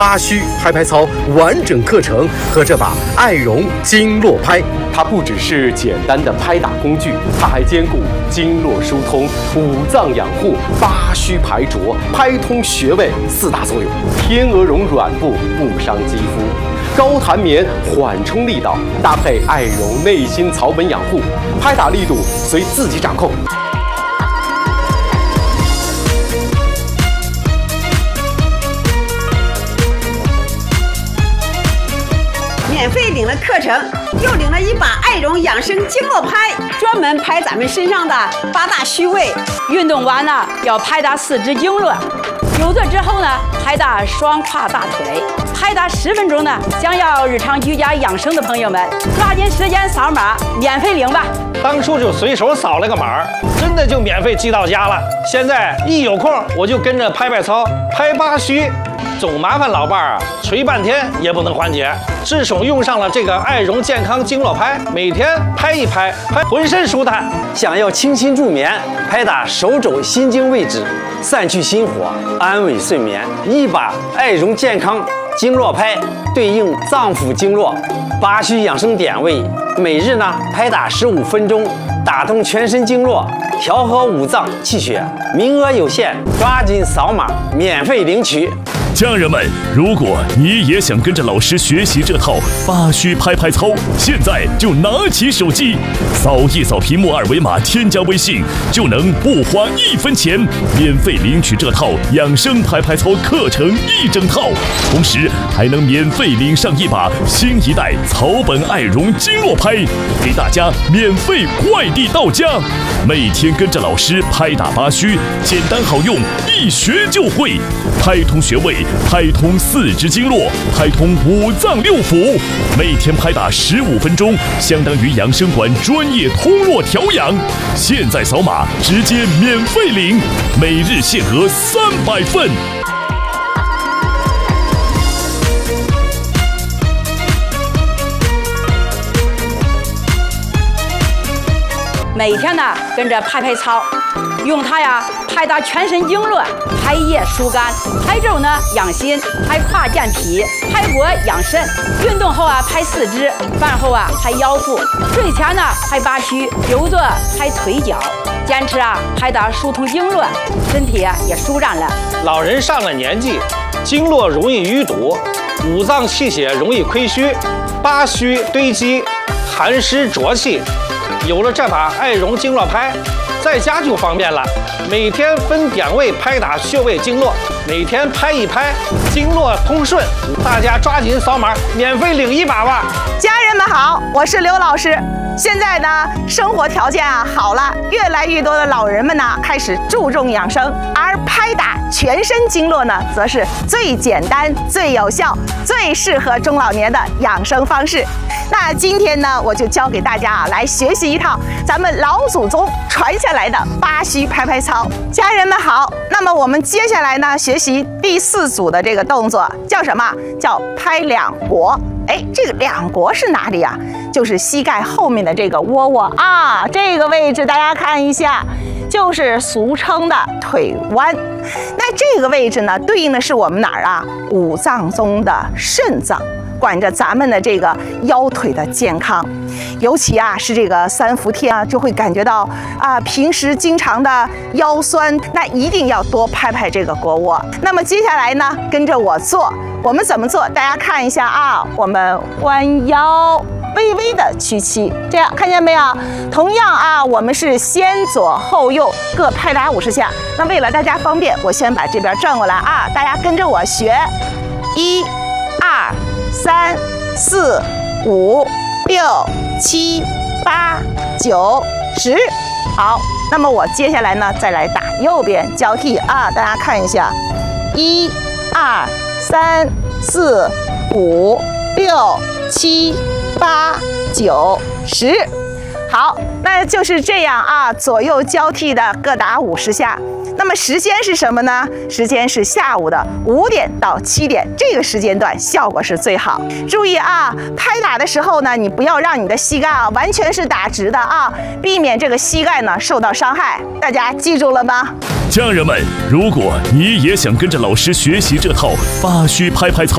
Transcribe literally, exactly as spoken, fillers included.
八虚拍拍操完整课程和这把爱绒经络拍，它不只是简单的拍打工具，它还兼顾经络疏通、五脏养护、八虚排浊、拍通穴位四大作用。天鹅绒软布不伤肌肤，高弹棉缓冲力道，搭配爱绒内心草本养护，拍打力度随自己掌控。 免费领了课程，又领了一把爱绒养生经络拍，专门拍咱们身上的八大虚位。 运动完呢，要拍打四肢经络；久坐之后呢，拍打双胯大腿。拍打十分钟呢，想要日常居家养生的朋友们，抓紧时间扫码免费领吧。 当初就随手扫了个码，真的就免费寄到家了。现在一有空，我就跟着拍拍操，拍八虚。 总麻烦老伴儿啊，捶半天也不能缓解。自从用上了这个爱绒健康经络拍，每天拍一拍，拍浑身舒坦。 想要清新助眠，拍打手肘心经位置，散去心火，安稳睡眠。一把爱绒健康经络拍对应脏腑经络、八虚养生点位，每日呢拍打十五分钟，打通全身经络，调和五脏气血。名额有限，抓紧扫码免费领取。 家人们，如果你也想跟着老师学习这套八虚拍拍操，现在就拿起手机，扫一扫屏幕二维码，添加微信，就能不花一分钱，免费领取这套养生拍拍操课程一整套，同时还能免费领上一把新一代草本爱绒经络拍，给大家免费快递到家。每天跟着老师拍打八虚，简单好用，一学就会，拍通穴位。 拍通四肢经络，拍通五脏六腑，每天拍打十五分钟，相当于养生馆专业通络调养。现在扫码直接免费领，每日限额三百份。 每天呢跟着拍拍操，用它呀拍打全身经络，拍腋疏肝，拍肘呢养心，拍胯健脾，拍脖养肾。运动后啊拍四肢，饭后啊拍腰腹，睡前呢拍八虚，久坐拍腿脚。坚持啊拍打疏通经络，身体啊也舒展了。 老人上了年纪，经络容易淤堵，五脏气血容易亏虚，八虚堆积，寒湿浊气。 有了这把爱绒经络拍，在家就方便了。每天分点位拍打穴位经络，每天拍一拍，经络通顺。大家抓紧扫码，免费领一把吧！ 家人们好，我是刘老师。现在呢，生活条件啊好了，越来越多的老人们呢开始注重养生，而拍打全身经络呢，则是最简单、最有效、最适合中老年的养生方式。 那今天呢，我就教给大家啊，来学习一套咱们老祖宗传下来的八虚拍拍操。家人们好，那么我们接下来呢，学习第四组的这个动作，叫什么？叫拍两国。哎，这个两国是哪里呀？就是膝盖后面的这个窝窝啊，这个位置大家看一下，就是俗称的腿弯。那这个位置呢，对应的是我们哪儿啊？五脏中的肾脏。 管着咱们的这个腰腿的健康，尤其啊是这个三伏天啊，就会感觉到啊平时经常的腰酸，那一定要多拍拍这个腘窝。那么接下来呢，跟着我做，我们怎么做？大家看一下啊，我们弯腰，微微的屈膝，这样看见没有？同样啊，我们是先左后右各拍打五十下。那为了大家方便，我先把这边转过来啊，大家跟着我学，一、二。 三、四、五、六、七、八、九、十，好。那么我接下来呢，再来打右边交替啊，大家看一下，一、二、三、四、五、六、七、八、九、十。好，那就是这样啊，左右交替的各打五十下。 那么时间是什么呢？时间是下午的五点到七点，这个时间段效果是最好。注意啊，拍打的时候呢，你不要让你的膝盖啊完全是打直的啊，避免这个膝盖呢受到伤害。大家记住了吗？ 家人们，如果你也想跟着老师学习这套八虚拍拍操。